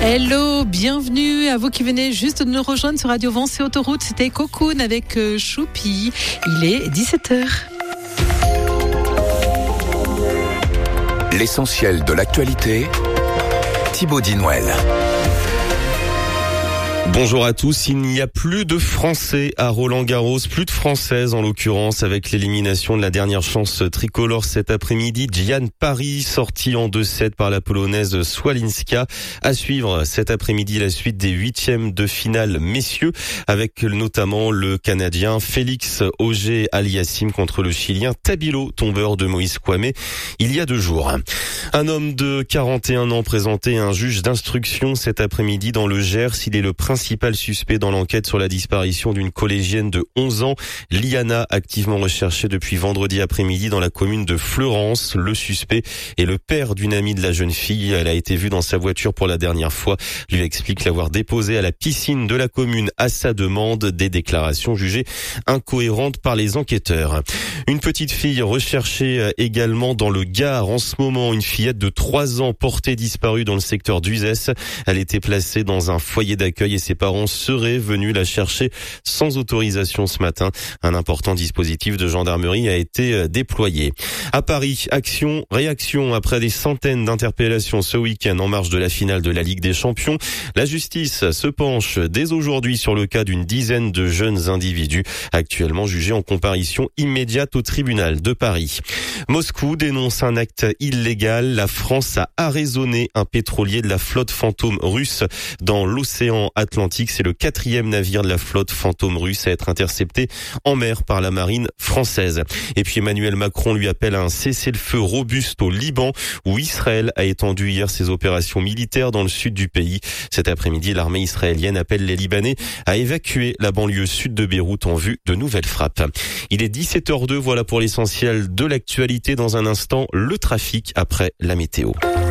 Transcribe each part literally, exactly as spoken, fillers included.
Hello, bienvenue à vous qui venez juste de nous rejoindre sur Radio Vence et Autoroute. C'était Cocoon avec euh, Choupi. Il est dix-sept heures. L'essentiel de l'actualité, Thibaut Dinouel. Bonjour à tous, il n'y a plus de Français à Roland-Garros, plus de Françaises en l'occurrence, avec l'élimination de la dernière chance tricolore cet après-midi. Gian Paris, sorti en deux sept par la Polonaise Swalinska. À suivre cet après-midi la suite des huitièmes de finale messieurs, avec notamment le Canadien Félix Auger-Aliassime contre le Chilien Tabilo, tombeur de Moïse Kouamé il y a deux jours. Un homme de quarante et un ans présenté à un juge d'instruction cet après-midi dans le Gers. Il est le principal suspect dans l'enquête sur la disparition d'une collégienne de onze ans, Liana, activement recherchée depuis vendredi après-midi dans la commune de Fleurance. Le suspect est le père d'une amie de la jeune fille. Elle a été vue dans sa voiture pour la dernière fois. Lui explique l'avoir déposée à la piscine de la commune à sa demande, des déclarations jugées incohérentes par les enquêteurs. Une petite fille recherchée également dans le Gard en ce moment, une fillette de trois ans portée disparue dans le secteur d'Uzès. Elle était placée dans un foyer d'accueil et ses parents seraient venus la chercher sans autorisation ce matin. Un important dispositif de gendarmerie a été déployé. À Paris, action, réaction après des centaines d'interpellations ce week-end en marge de la finale de la Ligue des Champions. La justice se penche dès aujourd'hui sur le cas d'une dizaine de jeunes individus actuellement jugés en comparution immédiate au tribunal de Paris. Moscou dénonce un acte illégal. La France a arraisonné un pétrolier de la flotte fantôme russe dans l'océan Atlantique. C'est le quatrième navire de la flotte fantôme russe à être intercepté en mer par la marine française. Et puis Emmanuel Macron lui appelle à un cessez-le-feu robuste au Liban, où Israël a étendu hier ses opérations militaires dans le sud du pays. Cet après-midi, l'armée israélienne appelle les Libanais à évacuer la banlieue sud de Beyrouth en vue de nouvelles frappes. Il est dix-sept heures deux, voilà pour l'essentiel de l'actualité. Dans un instant, le trafic après la météo.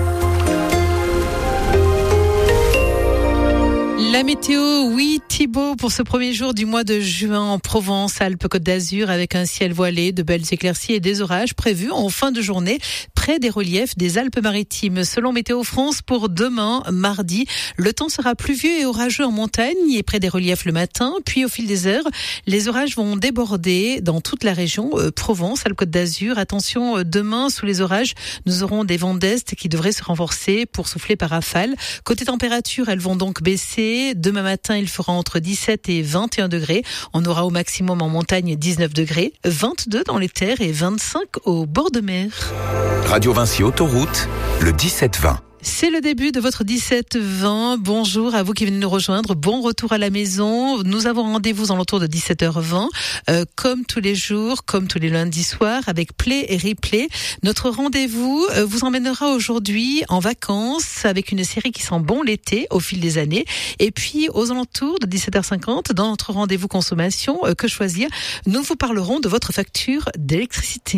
La météo, oui Thibaut, pour ce premier jour du mois de juin en Provence, Alpes-Côte d'Azur, avec un ciel voilé, de belles éclaircies et des orages prévus en fin de journée près des reliefs des Alpes-Maritimes. Selon Météo France, pour demain, mardi, le temps sera pluvieux et orageux en montagne et près des reliefs le matin. Puis au fil des heures, les orages vont déborder dans toute la région euh, Provence, Alpes-Côte d'Azur. Attention, euh, demain, sous les orages, nous aurons des vents d'est qui devraient se renforcer pour souffler par rafale. Côté température, elles vont donc baisser. Demain matin, il fera entre dix-sept et vingt et un degrés. On aura au maximum en montagne dix-neuf degrés, vingt-deux dans les terres et vingt-cinq au bord de mer. Radio Vinci Autoroute, le dix-sept vingt. C'est le début de votre dix-sept vingt. Bonjour à vous qui venez nous rejoindre. Bon retour à la maison. Nous avons rendez-vous en l'entour de dix-sept heures vingt. Euh, comme tous les jours, comme tous les lundis soirs, avec Play et Replay. Notre rendez-vous euh, vous emmènera aujourd'hui en vacances avec une série qui sent bon l'été au fil des années. Et puis, aux alentours de dix-sept heures cinquante, dans notre rendez-vous consommation, euh, que choisir, nous vous parlerons de votre facture d'électricité.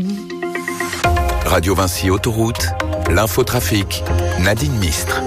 Radio Vinci Autoroute, l'infotrafic, Nadine Mistre.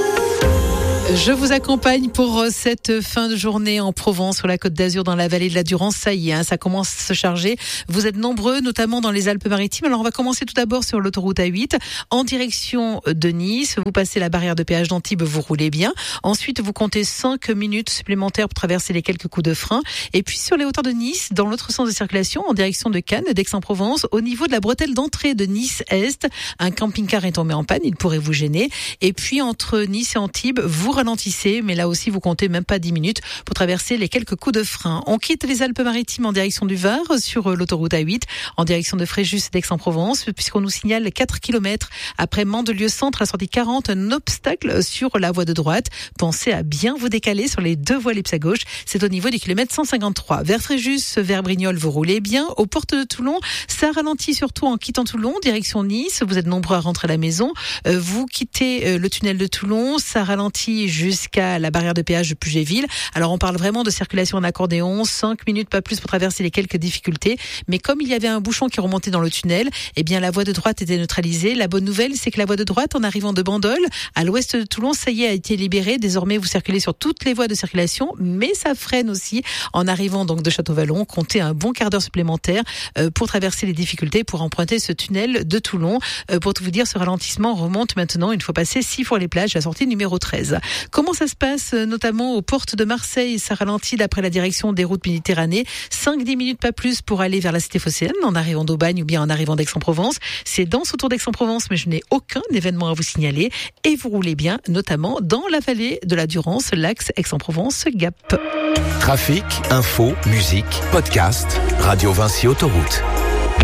Je vous accompagne pour cette fin de journée en Provence, sur la Côte d'Azur, dans la vallée de la Durance. Ça y est, hein, ça commence à se charger. Vous êtes nombreux, notamment dans les Alpes-Maritimes. Alors, on va commencer tout d'abord sur l'autoroute A huit, en direction de Nice. Vous passez la barrière de péage d'Antibes, vous roulez bien. Ensuite, vous comptez cinq minutes supplémentaires pour traverser les quelques coups de frein. Et puis, sur les hauteurs de Nice, dans l'autre sens de circulation, en direction de Cannes, d'Aix-en-Provence, au niveau de la bretelle d'entrée de Nice-Est, un camping-car est tombé en panne, il pourrait vous gêner. Et puis, entre Nice et Antibes, vous ralentissez, mais là aussi vous comptez même pas dix minutes pour traverser les quelques coups de frein. On quitte les Alpes-Maritimes en direction du Var sur l'autoroute A huit, en direction de Fréjus et d'Aix-en-Provence, puisqu'on nous signale quatre kilomètres après Mandelieu-Centre, à sortie quarante, un obstacle sur la voie de droite. Pensez à bien vous décaler sur les deux voies ellipses à gauche. C'est au niveau du kilomètre cent cinquante-trois. Vers Fréjus, vers Brignoles, vous roulez bien. Aux portes de Toulon, ça ralentit surtout en quittant Toulon, direction Nice. Vous êtes nombreux à rentrer à la maison. Vous quittez le tunnel de Toulon, ça ralentit jusqu'à la barrière de péage de Puget-Ville. Alors on parle vraiment de circulation en accordéon, cinq minutes pas plus pour traverser les quelques difficultés, mais comme il y avait un bouchon qui remontait dans le tunnel, eh bien la voie de droite était neutralisée. La bonne nouvelle, c'est que la voie de droite, en arrivant de Bandol, à l'ouest de Toulon, ça y est, a été libérée. Désormais, vous circulez sur toutes les voies de circulation, mais ça freine aussi en arrivant donc de Château-Vallon. Comptez un bon quart d'heure supplémentaire euh, pour traverser les difficultés, pour emprunter ce tunnel de Toulon. Euh, pour tout vous dire, ce ralentissement remonte maintenant, une fois passé six fois les plages, la sortie numéro treize. Comment ça se passe, notamment aux portes de Marseille? Ça ralentit d'après la direction des routes Méditerranée. cinq à dix minutes, pas plus, pour aller vers la cité phocéenne, en arrivant d'Aubagne ou bien en arrivant d'Aix-en-Provence. C'est dense autour d'Aix-en-Provence, mais je n'ai aucun événement à vous signaler. Et vous roulez bien, notamment dans la vallée de la Durance, l'axe Aix-en-Provence-Gap. Trafic, info, musique, podcast, Radio Vinci Autoroute.